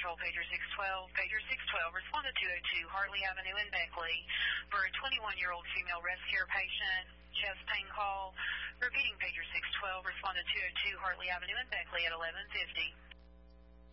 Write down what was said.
control, pager 612. Pager 612, respond to 202 Hartley Avenue in Beckley for a 21-year-old female breast care patient, chest pain call. Repeating, pager 612, respond to 202 Hartley Avenue in Beckley at 1150.